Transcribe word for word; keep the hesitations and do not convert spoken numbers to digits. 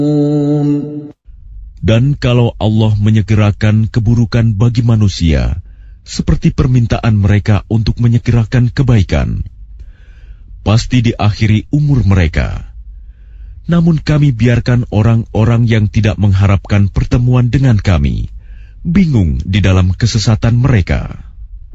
Dan kalau Allah menyegerakan keburukan bagi manusia, seperti permintaan mereka untuk menyegerakan kebaikan, pasti diakhiri umur mereka. Namun kami biarkan orang-orang yang tidak mengharapkan pertemuan dengan kami bingung di dalam kesesatan mereka.